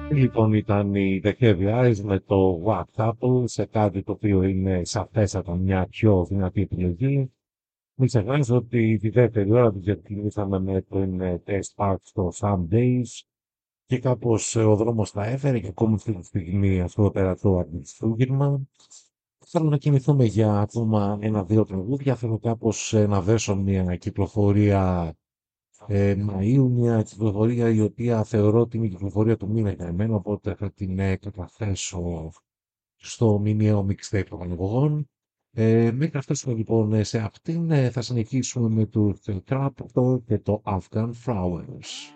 Λοιπόν, ήταν η The Heavy Eyes με το What Couple σε κάτι το οποίο είναι σαφέστατα μια πιο δυνατή επιλογή. Μην ξεχνάς ότι τη δεύτερη ώρα την ξεκινήσαμε με το Test Park στο Some Days και κάπως ο δρόμος τα έφερε και ακόμη αυτή τη στιγμή αυτό εδώ πέρα το αντιστούγυρμα. Θέλω να κινηθούμε για ακόμα ένα-δύο τραγούδια. Θέλω κάπως να δέσω μια κυκλοφορία Μαΐου, μια κυκλοφορία η οποία θεωρώ ότι είναι η κυκλοφορία του μήνα για εμένα, οπότε θα την καταθέσω στο μηνιαίο mixtape των ανεγωγών. Μέχρι να φτάσουμε λοιπόν σε αυτήν θα συνεχίσουμε με το Trap και το Afghan Flowers.